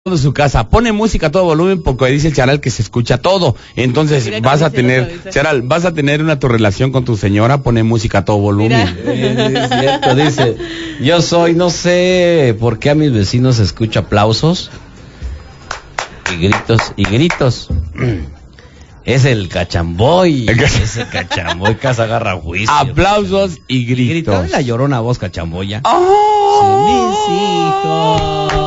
de su casa, pone música a todo volumen porque dice el Charal que se escucha todo. Entonces vas a tener, Charal, vas a tener tu relación con tu señora, pone música a todo volumen. Es cierto, dice, yo soy, no sé por qué a mis vecinos se escucha aplausos y gritos. Es el cachamboy, ese cachamboy que se agarra juicio. Aplausos y gritos. La llorona voz cachamboya. ¡Oh! Sí, mis hijos.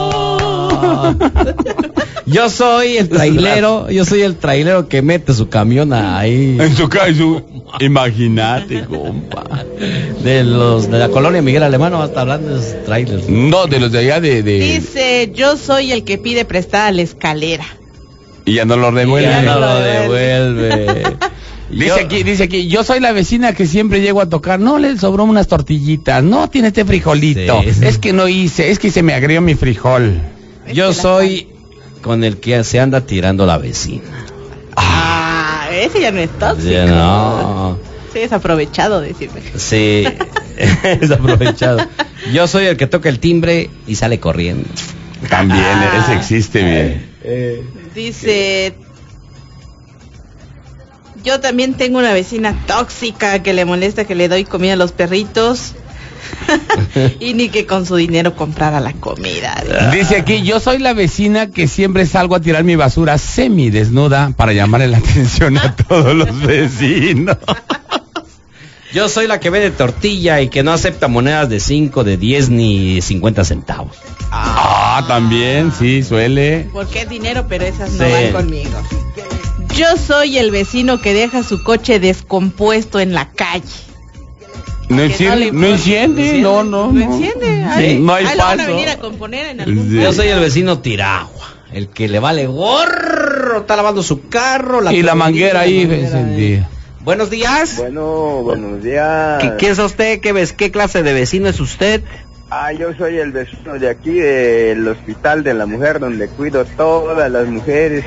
Yo soy el trailero que mete su camión ahí. En su imagínate, compa. De la colonia Miguel Alemán, no está hablando de esos trailers. No, de los de allá de... Dice, yo soy el que pide prestada la escalera. Y ya no lo devuelve. Dice aquí, yo soy la vecina que siempre llego a tocar, no le sobró unas tortillitas, no tiene este frijolito, sí. Es que no hice, es que se me agrió mi frijol. Yo soy con el que se anda tirando la vecina. Ese ya no es tóxico. Ya no. Sí, es aprovechado, decirme. Sí, es aprovechado. Yo soy el que toca el timbre y sale corriendo. También, ese existe bien. Dice, yo también tengo una vecina tóxica que le molesta que le doy comida a los perritos y ni que con su dinero comprara la comida. Dice aquí, yo soy la vecina que siempre salgo a tirar mi basura semidesnuda para llamarle la atención a todos los vecinos. Yo soy la que vende tortilla y que no acepta monedas de 5, de 10 ni 50 centavos. También, sí, suele. Porque es dinero, pero esas no van conmigo. Yo soy el vecino que deja su coche descompuesto en la calle. No enciende. No enciende. Sí, no hay paso. Van a venir a componer en algún Yo soy el vecino tiragua, el que le vale gorro, está lavando su carro. Y la manguera ahí encendida. Buenos días. Bueno, buenos días. ¿Qué es usted? ¿Qué clase de vecino es usted? Yo soy el vecino de aquí del Hospital de la Mujer, donde cuido todas las mujeres.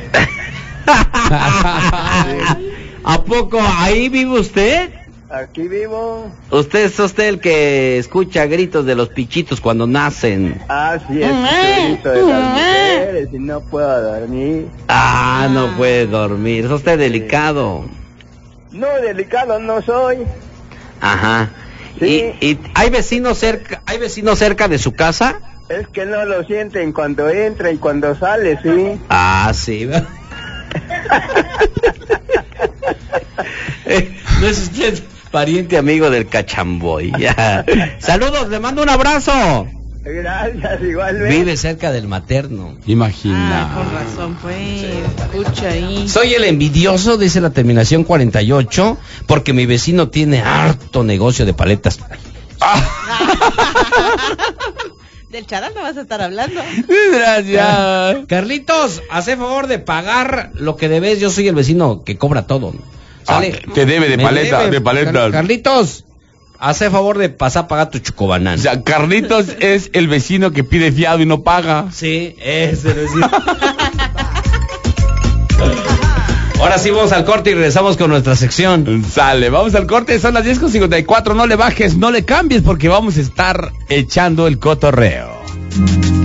¿A poco ahí vive usted? Aquí vivo. ¿Usted es el que escucha gritos de los pichitos cuando nacen? Sí, es el grito de las mujeres y no puedo dormir. No puede dormir. ¿Es usted delicado? No, delicado no soy. Ajá. Sí. ¿Y hay vecinos cerca de su casa? Es que no lo sienten cuando entra y cuando sale, sí. Sí. ¿No es usted pariente amigo del cachamboy? Saludos, le mando un abrazo. Gracias, igualmente. Vive cerca del materno. Imagina. Con razón, pues. Escucha ahí. Soy el envidioso, dice la terminación 48, porque mi vecino tiene harto negocio de paletas. Del Charal no vas a estar hablando. Gracias. Carlitos, hace favor de pagar lo que debes. Yo soy el vecino que cobra todo. ¿Sale? Te debe de paletas. Carlitos, hace favor de pasar a pagar tu chocobanana. O sea, Carlitos es el vecino que pide fiado y no paga. Sí, es el vecino. Ahora sí vamos al corte y regresamos con nuestra sección. Sale, vamos al corte, son las 10:54, no le bajes, no le cambies porque vamos a estar echando el cotorreo.